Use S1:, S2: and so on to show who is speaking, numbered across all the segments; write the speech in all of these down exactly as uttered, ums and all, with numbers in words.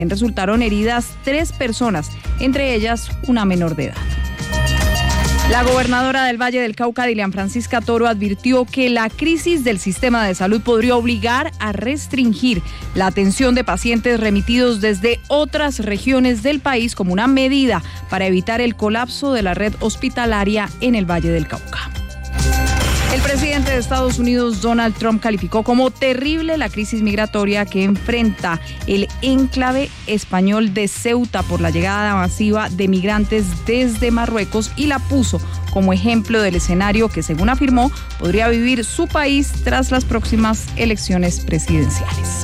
S1: Resultaron heridas tres personas, entre ellas una menor de edad. La gobernadora del Valle del Cauca, Dilian Francisca Toro, advirtió que la crisis del sistema de salud podría obligar a restringir la atención de pacientes remitidos desde otras regiones del país como una medida para evitar el colapso de la red hospitalaria en el Valle del Cauca. El presidente de Estados Unidos, Donald Trump, calificó como terrible la crisis migratoria que enfrenta el enclave español de Ceuta por la llegada masiva de migrantes desde Marruecos y la puso como ejemplo del escenario que, según afirmó, podría vivir su país tras las próximas elecciones presidenciales.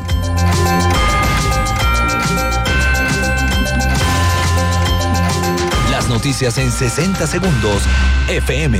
S2: Las noticias en sesenta segundos, F M.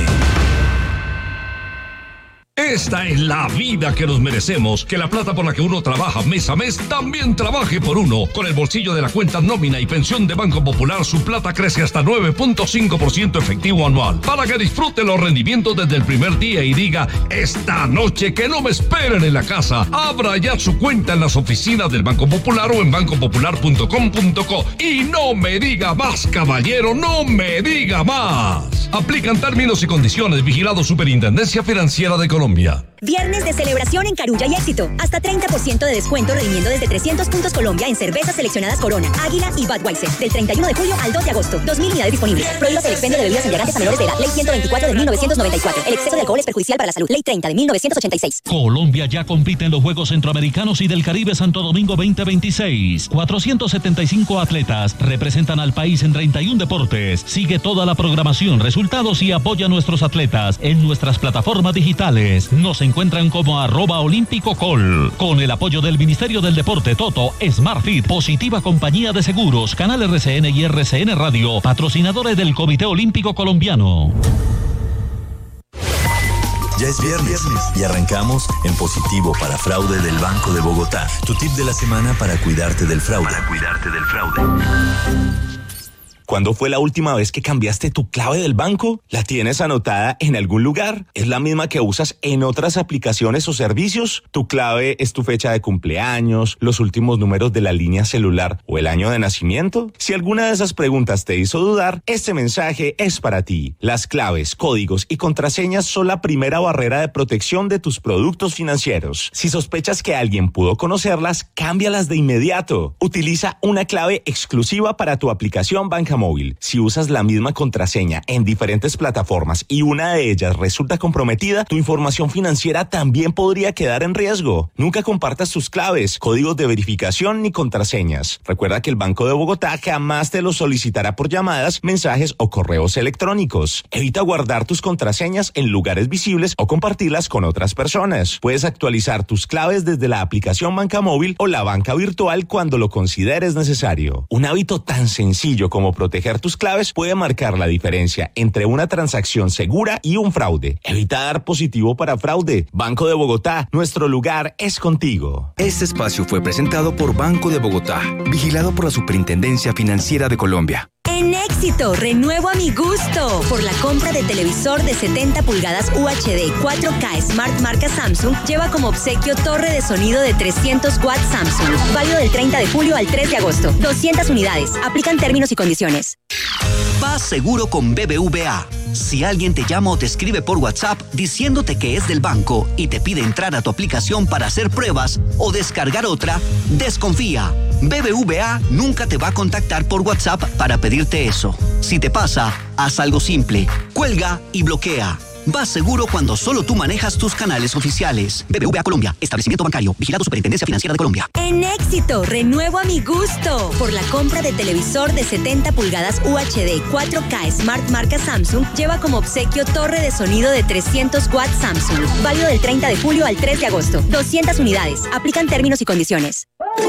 S3: Esta es la vida que nos merecemos, que la plata por la que uno trabaja mes a mes también trabaje por uno. Con el bolsillo de la cuenta nómina y pensión de Banco Popular, su plata crece hasta nueve punto cinco por ciento efectivo anual, para que disfrute los rendimientos desde el primer día y diga, esta noche que no me esperen en la casa. Abra ya su cuenta en las oficinas del Banco Popular o en banco popular punto com punto co. Y no me diga más, caballero, no me diga más. Aplican términos y condiciones. Vigilado Superintendencia Financiera de Colombia.
S4: Viernes de celebración en Carulla y Éxito. Hasta treinta por ciento de descuento redimiendo desde trescientos puntos Colombia en cervezas seleccionadas Corona, Águila y Budweiser. Del treinta y uno de julio al dos de agosto. dos mil unidades disponibles. Prohíbas el expendio de bebidas embriagantes a menores de edad. Ley ciento veinticuatro de mil novecientos noventa y cuatro. El exceso de alcohol es perjudicial para la salud. Ley treinta de mil novecientos ochenta y seis.
S5: Colombia ya compite en los Juegos Centroamericanos y del Caribe Santo Domingo veinte veintiséis. cuatrocientos setenta y cinco atletas representan al país en treinta y uno deportes. Sigue toda la programación, resultados y apoya a nuestros atletas en nuestras plataformas digitales. Nos encuentran como arroba olímpico col. Con el apoyo del Ministerio del Deporte, Toto, SmartFit, Positiva Compañía de Seguros, Canal R C N y R C N Radio, patrocinadores del Comité Olímpico Colombiano.
S2: Ya es viernes y arrancamos en positivo para fraude del Banco de Bogotá. Tu tip de la semana para cuidarte del fraude. Para cuidarte del fraude.
S6: ¿Cuándo fue la última vez que cambiaste tu clave del banco? ¿La tienes anotada en algún lugar? ¿Es la misma que usas en otras aplicaciones o servicios? ¿Tu clave es tu fecha de cumpleaños, los últimos números de la línea celular o el año de nacimiento? Si alguna de esas preguntas te hizo dudar, este mensaje es para ti. Las claves, códigos y contraseñas son la primera barrera de protección de tus productos financieros. Si sospechas que alguien pudo conocerlas, cámbialas de inmediato. Utiliza una clave exclusiva para tu aplicación Banca Móvil. Si usas la misma contraseña en diferentes plataformas y una de ellas resulta comprometida, tu información financiera también podría quedar en riesgo. Nunca compartas tus claves, códigos de verificación ni contraseñas. Recuerda que el Banco de Bogotá jamás te los solicitará por llamadas, mensajes o correos electrónicos. Evita guardar tus contraseñas en lugares visibles o compartirlas con otras personas. Puedes actualizar tus claves desde la aplicación Banca Móvil o la banca virtual cuando lo consideres necesario. Un hábito tan sencillo como proteger tus claves puede marcar la diferencia entre una transacción segura y un fraude. Evita dar positivo para fraude. Banco de Bogotá, nuestro lugar es contigo.
S7: Este espacio fue presentado por Banco de Bogotá, vigilado por la Superintendencia Financiera de Colombia.
S4: En Éxito, renuevo a mi gusto. Por la compra de televisor de setenta pulgadas U H D cuatro K Smart marca Samsung, lleva como obsequio torre de sonido de trescientos watts Samsung. Válido del treinta de julio al tres de agosto. doscientas unidades. Aplican términos y condiciones.
S8: Vas seguro con B B V A. Si alguien te llama o te escribe por WhatsApp diciéndote que es del banco y te pide entrar a tu aplicación para hacer pruebas o descargar otra, desconfía. B B V A nunca te va a contactar por WhatsApp para pedirte eso. Si te pasa, haz algo simple. Cuelga y bloquea. Vas seguro cuando solo tú manejas tus canales oficiales. B B V A Colombia, establecimiento bancario, vigilado Superintendencia Financiera de Colombia.
S4: En Éxito, renuevo a mi gusto. Por la compra de televisor de setenta pulgadas U H D cuatro K Smart marca Samsung, lleva como obsequio torre de sonido de trescientos watts Samsung. Válido del treinta de julio al tres de agosto. doscientas unidades. Aplican términos y condiciones.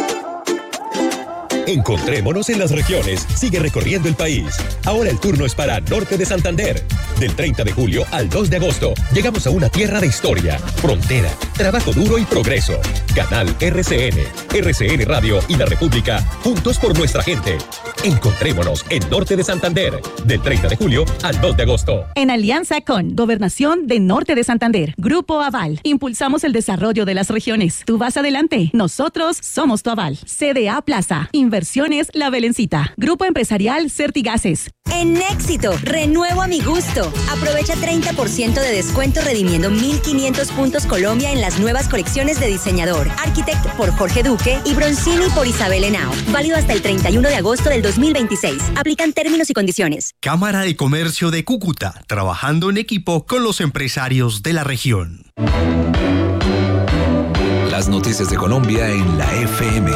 S9: Encontrémonos en las regiones. Sigue recorriendo el país. Ahora el turno es para Norte de Santander. Del treinta de julio al dos de agosto, llegamos a una tierra de historia, frontera, trabajo duro y progreso. Canal R C N, R C N Radio y La República, juntos por nuestra gente. Encontrémonos en Norte de Santander, del treinta de julio al dos de agosto.
S10: En alianza con Gobernación de Norte de Santander, Grupo Aval, impulsamos el desarrollo de las regiones. Tú vas adelante, nosotros somos tu aval. C D A Plaza, Inversiones La Belencita, Grupo Empresarial Certigases.
S4: En Éxito, renuevo a mi gusto. Aprovecha treinta por ciento de descuento redimiendo mil quinientos puntos Colombia en las nuevas colecciones de diseñador, Architect por Jorge Duque y Bronzini por Isabel Henao. Válido hasta el treinta y uno de agosto del dos mil veintiséis. Aplican términos y condiciones.
S11: Cámara de Comercio de Cúcuta, trabajando en equipo con los empresarios de la región.
S2: Las noticias de Colombia en la F M.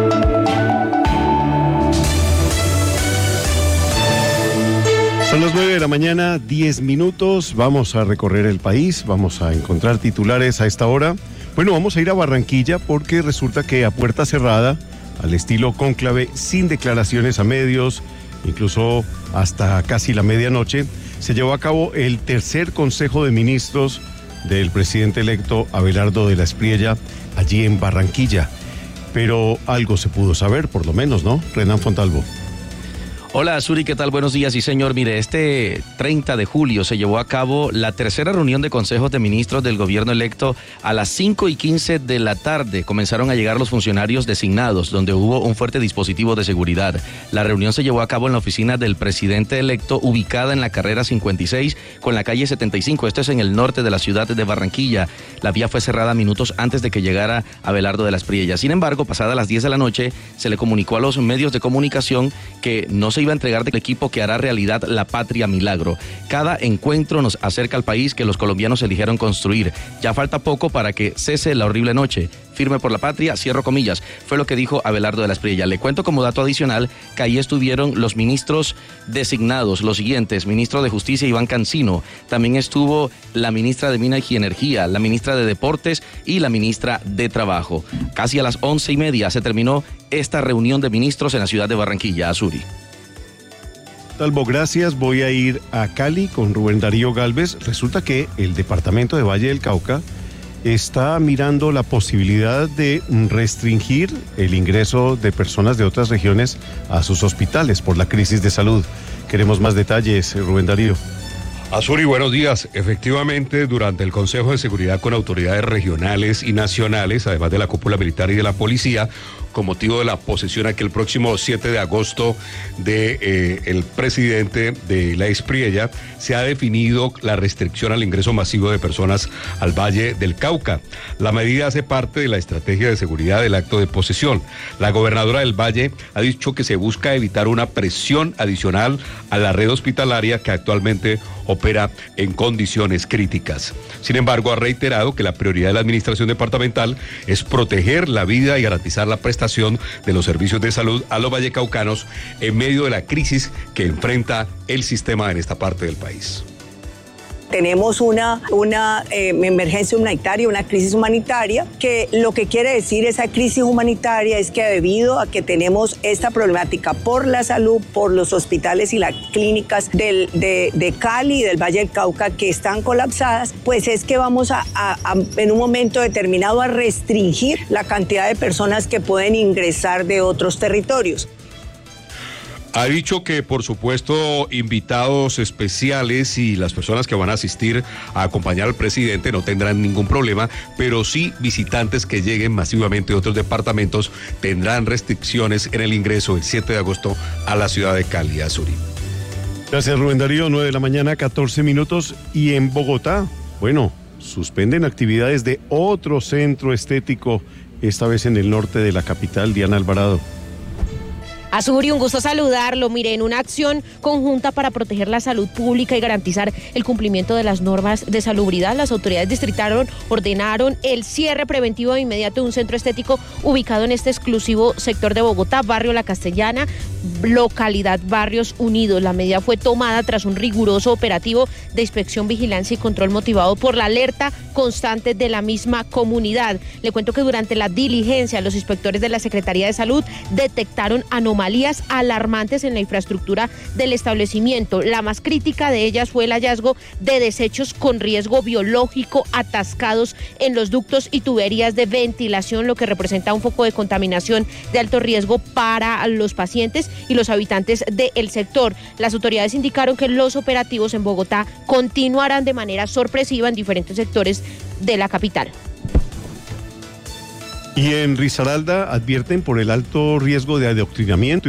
S12: Son las nueve de la mañana, diez minutos. Vamos a recorrer el país, vamos a encontrar titulares a esta hora. Bueno, vamos a ir a Barranquilla porque resulta que a puerta cerrada, al estilo cónclave, sin declaraciones a medios, incluso hasta casi la medianoche, se llevó a cabo el tercer Consejo de Ministros del presidente electo Abelardo de la Espriella allí en Barranquilla. Pero algo se pudo saber, por lo menos, ¿no? Renan Fontalvo.
S13: Hola, Azuri, ¿qué tal? Buenos días. Sí, señor, mire, este treinta de julio se llevó a cabo la tercera reunión de consejos de ministros del gobierno electo. A las cinco y quince de la tarde comenzaron a llegar los funcionarios designados, donde hubo un fuerte dispositivo de seguridad. La reunión se llevó a cabo en la oficina del presidente electo, ubicada en la carrera cincuenta y seis con la calle setenta y cinco. Esto es en el norte de la ciudad de Barranquilla. La vía fue cerrada minutos antes de que llegara Abelardo de la Espriella. Sin embargo, pasadas las diez de la noche, se le comunicó a los medios de comunicación que no se iba a entregar del equipo que hará realidad la Patria Milagro. Cada encuentro nos acerca al país que los colombianos eligieron construir. Ya falta poco para que cese la horrible noche. Firme por la patria, cierro comillas, fue lo que dijo Abelardo de la Espriella. Le cuento como dato adicional que ahí estuvieron los ministros designados, los siguientes: ministro de Justicia Iván Cancino, también estuvo la ministra de Minas y Energía, la ministra de Deportes y la ministra de Trabajo. Casi a las once y media se terminó esta reunión de ministros en la ciudad de Barranquilla. Azuri.
S12: Talvo, gracias. Voy a ir a Cali con Rubén Darío Galvez. Resulta que el departamento de Valle del Cauca está mirando la posibilidad de restringir el ingreso de personas de otras regiones a sus hospitales por la crisis de salud. Queremos más detalles, Rubén Darío.
S14: Azuri, buenos días. Efectivamente, durante el Consejo de Seguridad con autoridades regionales y nacionales, además de la cúpula militar y de la policía, con motivo de la posesión aquel próximo siete de agosto de eh, el presidente de la Espriella, se ha definido la restricción al ingreso masivo de personas al Valle del Cauca. La medida hace parte de la estrategia de seguridad del acto de posesión. La gobernadora del Valle ha dicho que se busca evitar una presión adicional a la red hospitalaria que actualmente opera en condiciones críticas. Sin embargo, ha reiterado que la prioridad de la administración departamental es proteger la vida y garantizar la prestación de los servicios de salud a los vallecaucanos en medio de la crisis que enfrenta el sistema en esta parte del país.
S15: Tenemos una, una eh, emergencia humanitaria, una crisis humanitaria, que lo que quiere decir esa crisis humanitaria es que debido a que tenemos esta problemática por la salud, por los hospitales y las clínicas del, de, de Cali y del Valle del Cauca que están colapsadas, pues es que vamos a, a, a en un momento determinado a restringir la cantidad de personas que pueden ingresar de otros territorios.
S14: Ha dicho que, por supuesto, invitados especiales y las personas que van a asistir a acompañar al presidente no tendrán ningún problema, pero sí visitantes que lleguen masivamente de otros departamentos tendrán restricciones en el ingreso el siete de agosto a la ciudad de Cali, Azuri.
S12: Gracias, Rubén Darío. nueve de la mañana, catorce minutos. Y en Bogotá, bueno, suspenden actividades de otro centro estético, esta vez en el norte de la capital. Diana Alvarado.
S16: Azuri, un gusto saludarlo. Mire, en una acción conjunta para proteger la salud pública y garantizar el cumplimiento de las normas de salubridad, las autoridades distritales ordenaron el cierre preventivo de inmediato de un centro estético ubicado en este exclusivo sector de Bogotá, barrio La Castellana, localidad Barrios Unidos. La medida fue tomada tras un riguroso operativo de inspección, vigilancia y control motivado por la alerta constante de la misma comunidad. Le cuento que durante la diligencia los inspectores de la Secretaría de Salud detectaron anomalías anomalías alarmantes en la infraestructura del establecimiento. La más crítica de ellas fue el hallazgo de desechos con riesgo biológico atascados en los ductos y tuberías de ventilación, lo que representa un foco de contaminación de alto riesgo para los pacientes y los habitantes del sector. Las autoridades indicaron que los operativos en Bogotá continuarán de manera sorpresiva en diferentes sectores de la capital.
S12: Y en Risaralda advierten por el alto riesgo de adoctrinamiento